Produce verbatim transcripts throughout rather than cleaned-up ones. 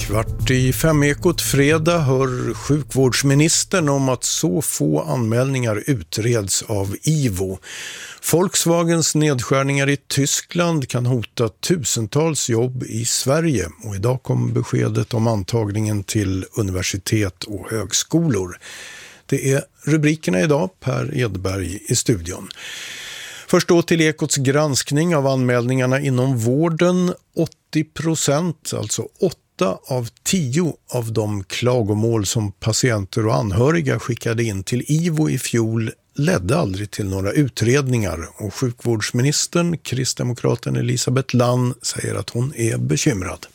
Kvart i fem-ekot fredag hör sjukvårdsministern om att så få anmälningar utreds av I V O. Volkswagens nedskärningar i Tyskland kan hota tusentals jobb i Sverige och idag kom beskedet om antagningen till universitet och högskolor. Det är rubrikerna idag, Per Edberg i studion. Först då till Ekots granskning av anmälningarna inom vården. åttio procent, alltså åtta av tio av de klagomål som patienter och anhöriga skickade in till I V O i fjol ledde aldrig till några utredningar. Och sjukvårdsministern, kristdemokraten Elisabeth Lann, säger att hon är bekymrad.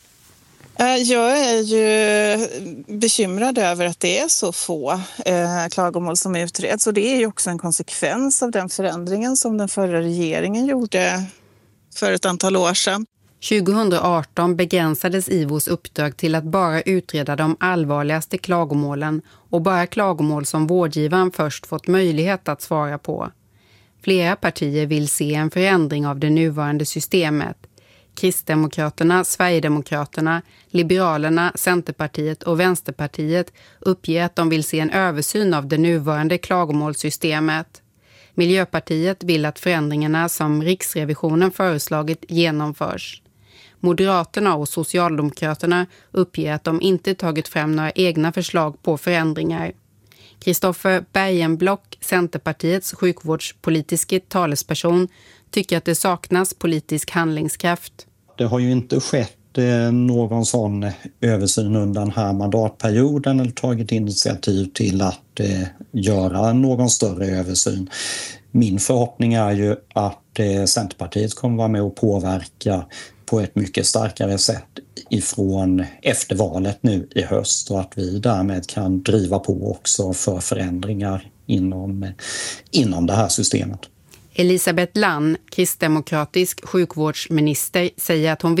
Jag är ju bekymrad över att det är så få eh, klagomål som utreds, och det är ju också en konsekvens av den förändringen som den förra regeringen gjorde för ett antal år sedan. tjugohundraarton begränsades I V Os uppdrag till att bara utreda de allvarligaste klagomålen och bara klagomål som vårdgivaren först fått möjlighet att svara på. Flera partier vill se en förändring av det nuvarande systemet. Kristdemokraterna, Sverigedemokraterna, Liberalerna, Centerpartiet och Vänsterpartiet uppger att de vill se en översyn av det nuvarande klagomålssystemet. Miljöpartiet vill att förändringarna som Riksrevisionen föreslagit genomförs. Moderaterna och Socialdemokraterna uppger att de inte tagit fram några egna förslag på förändringar. Kristoffer Bergenblock, Centerpartiets sjukvårdspolitiska talesperson, tycker att det saknas politisk handlingskraft. Det har ju inte skett någon sån översyn under den här mandatperioden eller tagit initiativ till att eh, göra någon större översyn. Min förhoppning är ju att eh, Centerpartiet kommer vara med och påverka på ett mycket starkare sätt ifrån efter valet nu i höst, och att vi därmed kan driva på också för förändringar inom, inom det här systemet. Elisabeth Lann, kristdemokratisk sjukvårdsminister, säger att hon